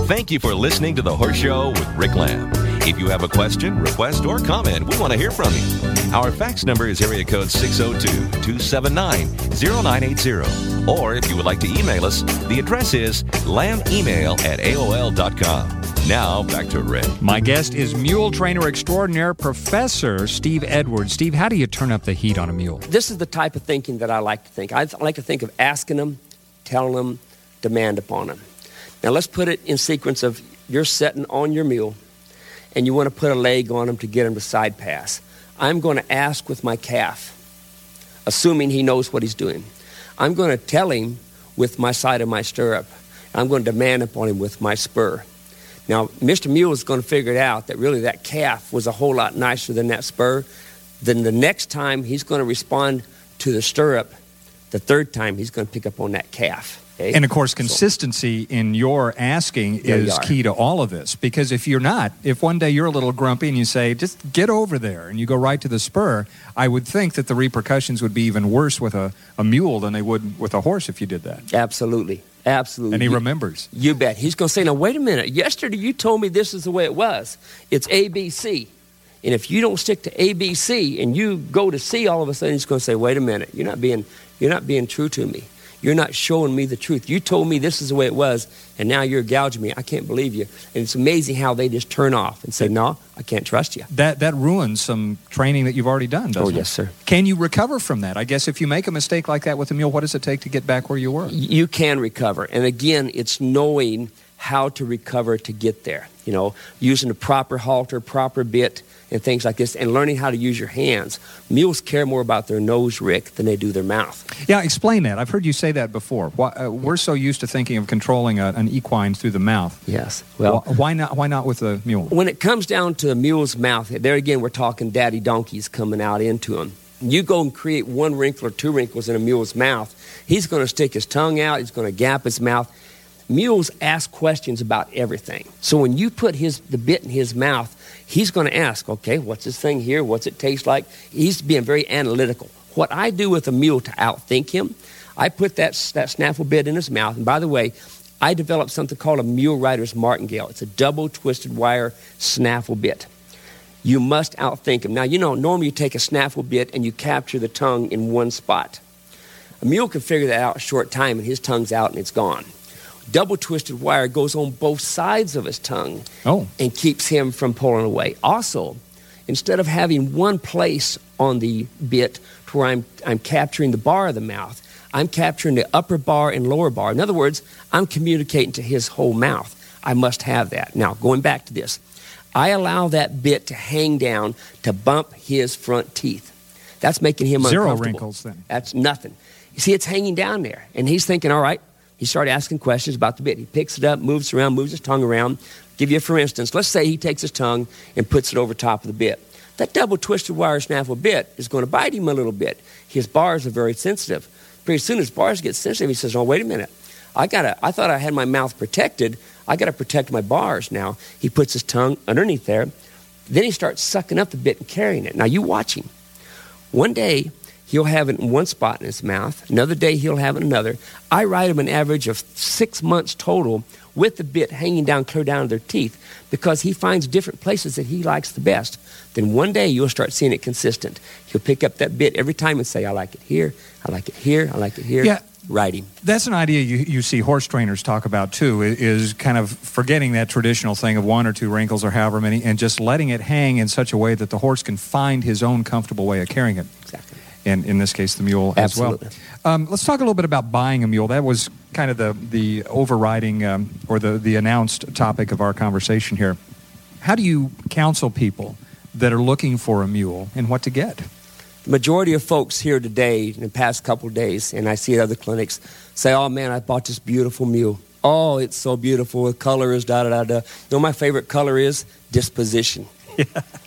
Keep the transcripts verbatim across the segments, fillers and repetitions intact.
Thank you for listening to The Horse Show with Rick Lamb. If you have a question, request, or comment, we want to hear from you. Our fax number is area code six oh two, two seven nine, oh nine eight oh. Or if you would like to email us, the address is lambemail at A O L dot com. Now, back to Rick. My guest is mule trainer extraordinaire, Professor Steve Edwards. Steve, how do you turn up the heat on a mule? This is the type of thinking that I like to think. I like to think of asking them, telling them, demand upon them. Now, let's put it in sequence of you're sitting on your mule, and you want to put a leg on him to get him to side pass. I'm going to ask with my calf, assuming he knows what he's doing. I'm going to tell him with my side of my stirrup. I'm going to demand upon him with my spur. Now, Mister Mule is going to figure it out that really that calf was a whole lot nicer than that spur. Then the next time he's going to respond to the stirrup, the third time he's going to pick up on that calf. Okay? And, of course, consistency so, in your asking is key to all of this. Because if you're not, if one day you're a little grumpy and you say, just get over there, and you go right to the spur, I would think that the repercussions would be even worse with a, a mule than they would with a horse if you did that. Absolutely. Absolutely. And he you, remembers. You bet. He's going to say, now, wait a minute. Yesterday you told me this is the way it was. It's A, B, C. And if you don't stick to A, B, C, and you go to C, all of a sudden he's going to say, wait a minute. You're not being, you're not being true to me. You're not showing me the truth. You told me this is the way it was, and now you're gouging me. I can't believe you. And it's amazing how they just turn off and say, no, I can't trust you. That that ruins some training that you've already done, doesn't it? Oh, yes, sir. Can you recover from that? I guess if you make a mistake like that with a mule, what does it take to get back where you were? You can recover. And again, it's knowing how to recover to get there. You know, using the proper halter, proper bit, and things like this, and learning how to use your hands. Mules care more about their nose, Rick, than they do their mouth. Yeah, explain that. I've heard you say that before. Why, uh, we're so used to thinking of controlling a, an equine through the mouth. Yes. Well, why, why not? Why not with a mule? When it comes down to a mule's mouth, there again, we're talking daddy donkeys coming out into him. You go and create one wrinkle or two wrinkles in a mule's mouth, he's going to stick his tongue out. He's going to gap his mouth. Mules ask questions about everything. So when you put his the bit in his mouth, he's going to ask, okay, what's this thing here? What's it taste like? He's being very analytical. What I do with a mule to outthink him, I put that, that snaffle bit in his mouth. And by the way, I developed something called a mule rider's martingale. It's a double twisted wire snaffle bit. You must outthink him. Now, you know, normally you take a snaffle bit and you capture the tongue in one spot. A mule can figure that out in a short time, and his tongue's out and it's gone. Double twisted wire goes on both sides of his tongue oh. and keeps him from pulling away. Also, instead of having one place on the bit to where I'm, I'm capturing the bar of the mouth, I'm capturing the upper bar and lower bar. In other words, I'm communicating to his whole mouth. I must have that. Now, going back to this, I allow that bit to hang down to bump his front teeth. That's making him Zero uncomfortable. wrinkles then. That's nothing. You see, it's hanging down there. And he's thinking, all right. He started asking questions about the bit. He picks it up, moves it around, moves his tongue around. Give you, for instance, let's say he takes his tongue and puts it over top of the bit. That double twisted wire snaffle bit is going to bite him a little bit. His bars are very sensitive. Pretty soon his bars get sensitive. He says, oh, wait a minute. I gotta. I thought I had my mouth protected. I got to protect my bars now. He puts his tongue underneath there. Then he starts sucking up the bit and carrying it. Now, you watch him. One day, he'll have it in one spot in his mouth. Another day, he'll have it in another. I ride him an average of six months total with the bit hanging down clear down to their teeth because he finds different places that he likes the best. Then one day, you'll start seeing it consistent. He'll pick up that bit every time and say, I like it here, I like it here, I like it here. Yeah. Ride him. That's an idea you, you see horse trainers talk about, too, is kind of forgetting that traditional thing of one or two wrinkles or however many and just letting it hang in such a way that the horse can find his own comfortable way of carrying it. Exactly. And in this case, the mule Absolutely. as well. Um, let's talk a little bit about buying a mule. That was kind of the, the overriding um, or the, the announced topic of our conversation here. How do you counsel people that are looking for a mule and what to get? The majority of folks here today, in the past couple of days, and I see at other clinics, say, oh, man, I bought this beautiful mule. Oh, it's so beautiful. The color is da-da-da-da. You know my favorite color is? Disposition. Yeah.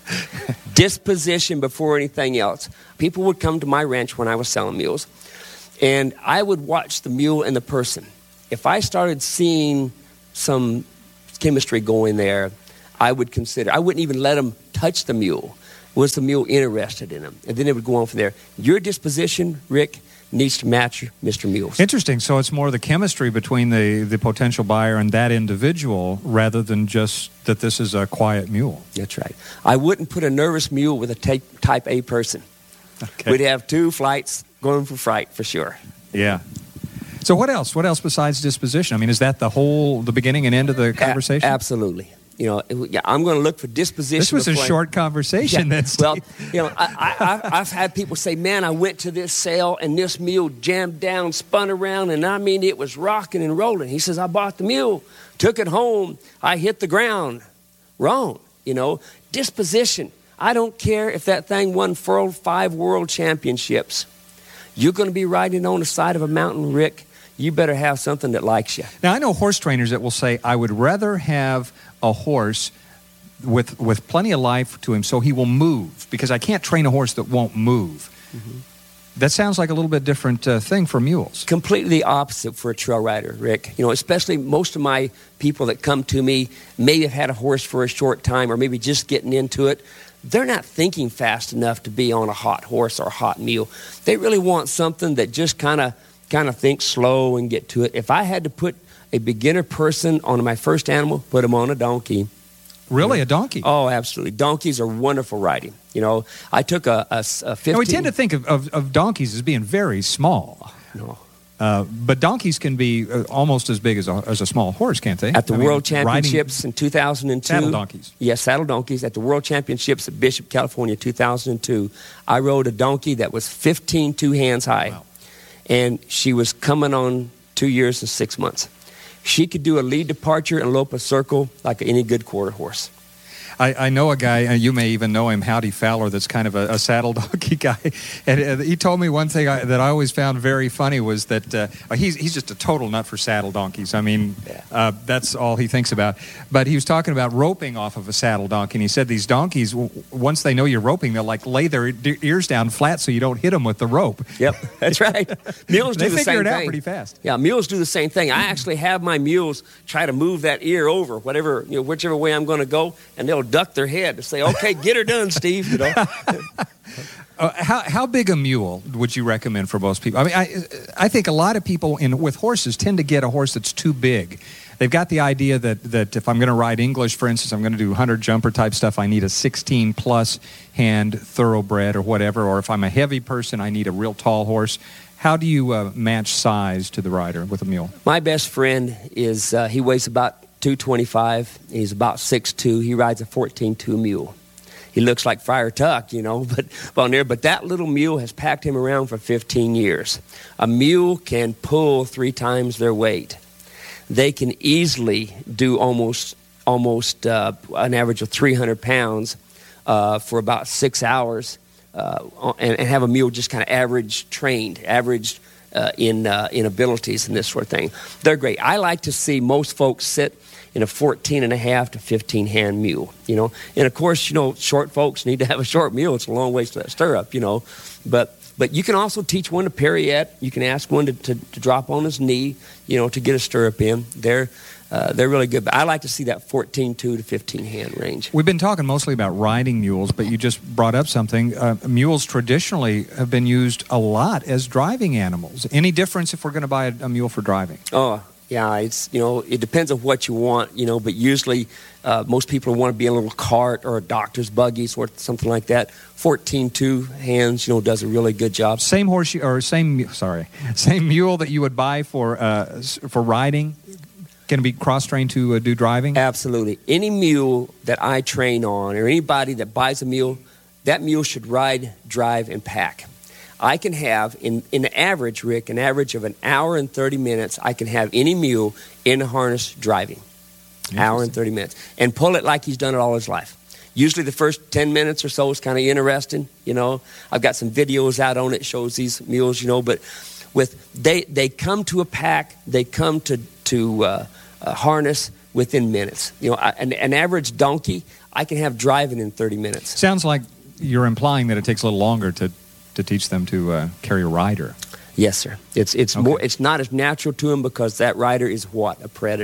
Disposition before anything else. People would come to my ranch when I was selling mules, and I would watch the mule and the person. If I started seeing some chemistry going there, I would consider, I wouldn't even let them touch the mule. Was the mule interested in him? And then it would go on from there. Your disposition, Rick, needs to match Mister Mules. Interesting. So it's more the chemistry between the, the potential buyer and that individual rather than just that this is a quiet mule. That's right. I wouldn't put a nervous mule with a type, type A person. Okay. We'd have two flights going for fright for sure. Yeah. So what else? What else besides disposition? I mean, is that the whole, the beginning and end of the conversation? A- absolutely. You know, yeah, I'm going to look for disposition. This was a before short conversation. Yeah. That's well, you know, I, I, I've had people say, "Man, I went to this sale and this mule jammed down, spun around, and I mean, it was rocking and rolling." He says, "I bought the mule, took it home, I hit the ground." Wrong. You know, disposition. I don't care if that thing won four or five world championships. You're going to be riding on the side of a mountain, Rick. You better have something that likes you. Now, I know horse trainers that will say, I would rather have a horse with with plenty of life to him so he will move, because I can't train a horse that won't move. Mm-hmm. That sounds like a little bit different uh, thing for mules. Completely the opposite for a trail rider, Rick. You know, especially most of my people that come to me may have had a horse for a short time or maybe just getting into it. They're not thinking fast enough to be on a hot horse or a hot mule. They really want something that just kind of kind of think slow and get to it. If I had to put a beginner person on my first animal, put him on a donkey. Really, a donkey? Oh, absolutely. Donkeys are wonderful riding. You know, I took a, a, a fifteen... Now, we tend to think of, of, of donkeys as being very small. No. Uh, but donkeys can be uh, almost as big as a, as a small horse, can't they? At the I World mean, Championships in two thousand two. Saddle donkeys. Yes, saddle donkeys. At the World Championships at Bishop, California, two thousand two, I rode a donkey that was fifteen two hands high. Wow. And she was coming on two years and six months. She could do a lead departure and lope a circle like any good quarter horse. I, I know a guy, and you may even know him, Howdy Fowler, that's kind of a, a saddle donkey guy. And uh, he told me one thing I, that I always found very funny was that uh, he's, he's just a total nut for saddle donkeys. I mean, uh, that's all he thinks about. But he was talking about roping off of a saddle donkey, and he said these donkeys, w- once they know you're roping, they'll like lay their d- ears down flat so you don't hit them with the rope. Yep, that's right. Mules do the same thing. They figure it out pretty fast. Yeah, mules do the same thing. I actually have my mules try to move that ear over, whatever, you know, whichever way I'm going to go, and they'll duck their head to say, "Okay, get her done, Steve." You know. uh, how how big a mule would you recommend for most people? I mean, I I think a lot of people in with horses tend to get a horse that's too big. They've got the idea that that if I'm going to ride English, for instance, I'm going to do hunter jumper type stuff, I need a sixteen plus hand thoroughbred or whatever. Or if I'm a heavy person, I need a real tall horse. How do you uh, match size to the rider with a mule? My best friend is uh, he weighs about two twenty-five. He's about six two. He rides a fourteen two mule. He looks like Friar Tuck, you know, but on there. But that little mule has packed him around for fifteen years. A mule can pull three times their weight. They can easily do almost almost uh, an average of three hundred pounds uh, for about six hours, uh, and, and have a mule just kind of average trained, average uh, in uh, in abilities and this sort of thing. They're great. I like to see most folks sit in a fourteen and a half to fifteen hand mule, you know. And of course, you know, short folks need to have a short mule. It's a long ways to that stirrup, you know. But but you can also teach one to pirouette. You can ask one to, to, to drop on his knee, you know, to get a stirrup in. They're uh, they're really good. But I like to see that fourteen two to fifteen hand range. We've been talking mostly about riding mules, but you just brought up something. Uh, mules traditionally have been used a lot as driving animals. Any difference if we're going to buy a, a mule for driving? Oh, yeah, it's, you know, it depends on what you want, you know, but usually uh, most people want to be in a little cart or a doctor's buggy or something like that. fourteen two hands, you know, does a really good job. Same horse, or same, sorry, same mule that you would buy for uh, for riding can be cross-trained to uh, do driving? Absolutely. Any mule that I train on, or anybody that buys a mule, that mule should ride, drive, and pack. I can have, in, in average, Rick, an average of an hour and thirty minutes, I can have any mule in a harness driving. Hour and thirty minutes. And pull it like he's done it all his life. Usually the first ten minutes or so is kind of interesting, you know. I've got some videos out on it, shows these mules, you know. But with they they come to a pack, they come to, to uh, a harness within minutes. You know, an, an average donkey, I can have driving in thirty minutes. Sounds like you're implying that it takes a little longer to... to teach them to uh, carry a rider. Yes, sir. It's it's okay. more. It's not as natural to them because that rider is what? A predator.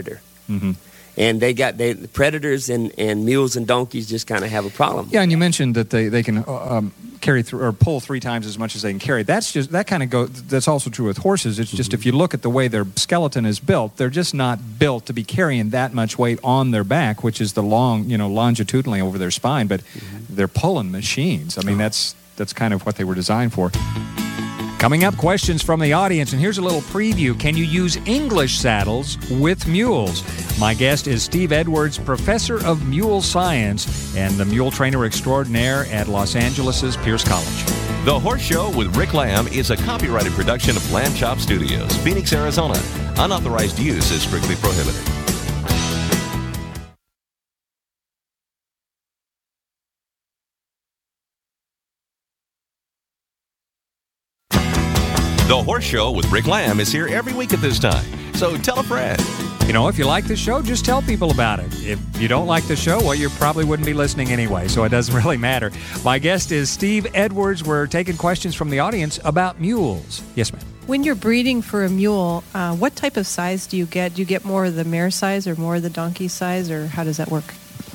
Mm-hmm. And they got they, the predators and, and mules and donkeys just kind of have a problem. Yeah, and you mentioned that they they can uh, um, carry through or pull three times as much as they can carry. That's just that kind of go. That's also true with horses. It's just mm-hmm. if you look at the way their skeleton is built, they're just not built to be carrying that much weight on their back, which is the long, you know, longitudinally over their spine. But mm-hmm. they're pulling machines. I mean, oh. that's that's kind of what they were designed for. Coming up, questions from the audience, and here's a little preview. Can you use English saddles with mules? My guest is Steve Edwards, professor of mule science and the mule trainer extraordinaire at Los Angeles' Pierce College. The Horse Show with Rick Lamb is a copyrighted production of Lamb Chop Studios, Phoenix, Arizona. Unauthorized use is strictly prohibited. The Horse Show with Rick Lamb is here every week at this time, so tell a friend. You know, if you like the show, just tell people about it. If you don't like the show, well, you probably wouldn't be listening anyway, so it doesn't really matter. My guest is Steve Edwards. We're taking questions from the audience about mules. Yes, ma'am. When you're breeding for a mule, uh, what type of size do you get? Do you get more of the mare size or more of the donkey size, or how does that work?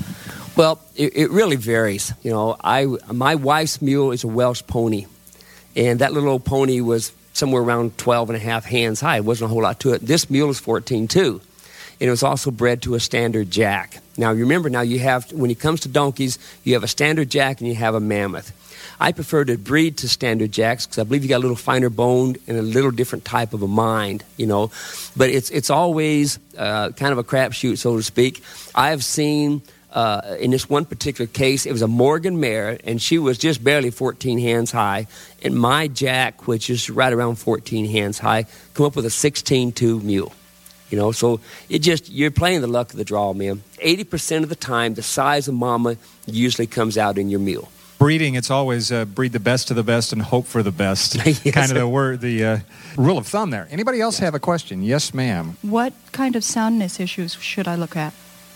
Well, it, it really varies. You know, I my wife's mule is a Welsh pony, and that little old pony was somewhere around twelve and a half hands high. It wasn't a whole lot to it. This mule is fourteen two, and it was also bred to a standard jack. Now, remember, now you have, when it comes to donkeys, you have a standard jack and you have a mammoth. I prefer to breed to standard jacks because I believe you got a little finer boned and a little different type of a mind, you know. But it's it's always uh, kind of a crapshoot, so to speak. I have seen, uh, in this one particular case, it was a Morgan mare, and she was just barely fourteen hands high. And my jack, which is right around fourteen hands high, come up with a sixteen two mule. You know, so it just, you're playing the luck of the draw, man. eighty percent of the time, the size of mama usually comes out in your mule. Breeding, it's always uh, breed the best of the best and hope for the best. Yes. Kind of the word, the uh, rule of thumb there. Anybody else have a question? Yes, ma'am. What kind of soundness issues should I look at?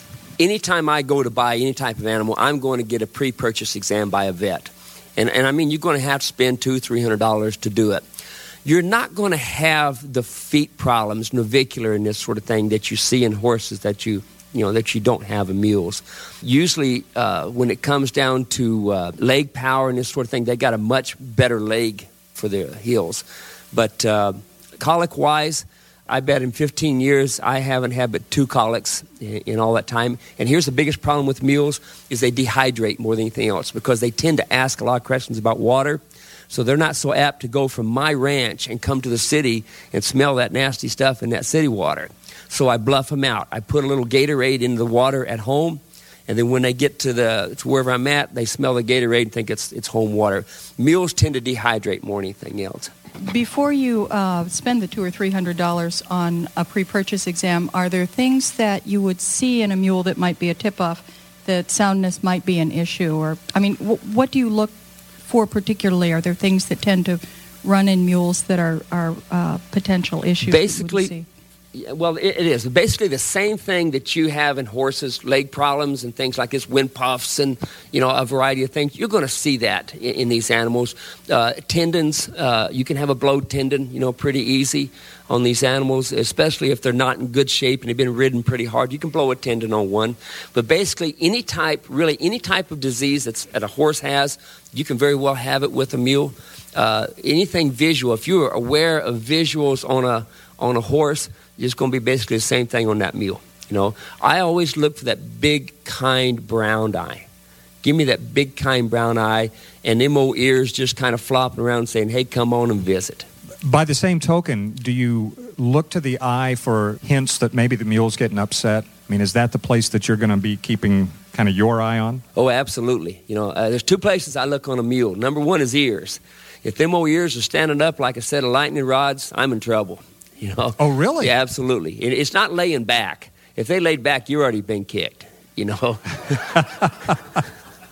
Anytime I go to buy any type of animal, I'm going to get a pre-purchase exam by a vet. And, and I mean, you're going to have to spend two hundred dollars, three hundred dollars to do it. You're not going to have the feet problems, navicular and this sort of thing that you see in horses that you, you know, that you don't have in mules. Usually, uh, when it comes down to uh, leg power and this sort of thing, they got a much better leg for their heels. But uh, colic-wise, I bet in fifteen years I haven't had but two colics in, in all that time. And here's the biggest problem with mules is they dehydrate more than anything else because they tend to ask a lot of questions about water. So they're not so apt to go from my ranch and come to the city and smell that nasty stuff in that city water. So I bluff them out. I put a little Gatorade into the water at home, and then when they get to the to wherever I'm at, they smell the Gatorade and think it's it's home water. Mules tend to dehydrate more than anything else. Before you uh, spend the two or three hundred dollars on a pre-purchase exam, are there things that you would see in a mule that might be a tip-off that soundness might be an issue? Or I mean, w- what do you look for particularly? Are there things that tend to run in mules that are are uh, potential issues? Basically. Well, it, it is. Basically the same thing that you have in horses, leg problems and things like this, wind puffs and, you know, a variety of things. You're going to see that in, in these animals. Uh, tendons, uh, you can have a blowed tendon, you know, pretty easy on these animals, especially if they're not in good shape and they've been ridden pretty hard. You can blow a tendon on one. But basically any type, really any type of disease that's, that a horse has, you can very well have it with a mule. Uh, anything visual, if you're aware of visuals on a on a horse, it's going to be basically the same thing on that mule. You know, I always look for that big, kind brown eye. Give me that big, kind brown eye, and them old ears just kind of flopping around saying, hey, come on and visit. By the same token, do you look to the eye for hints that maybe the mule's getting upset? I mean, is that the place that you're going to be keeping kind of your eye on? Oh, absolutely. You know, uh, there's two places I look on a mule. Number one is ears. If them old ears are standing up like a set of lightning rods, I'm in trouble. You know? Oh, really? Yeah, absolutely. It, it's not laying back. If they laid back, you've already been kicked, you know.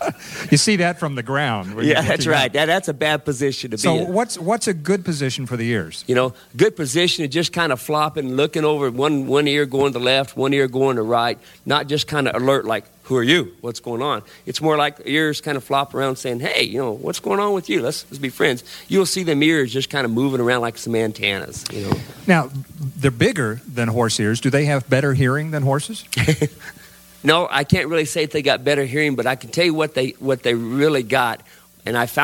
You see that from the ground. when Yeah, you're that's looking right. up. That, that's a bad position to So be in. what's what's a good position for the ears? You know, good position is just kind of flopping, looking over, one one ear going to the left, one ear going to the right, not just kind of alert like, who are you? What's going on? It's more like ears kind of flop around saying, hey, you know, what's going on with you? Let's, let's be friends. You'll see them ears just kind of moving around like some antennas, you know. Now, they're bigger than horse ears. Do they have better hearing than horses? No, I can't really say if they got better hearing, but I can tell you what they what they really got. And I found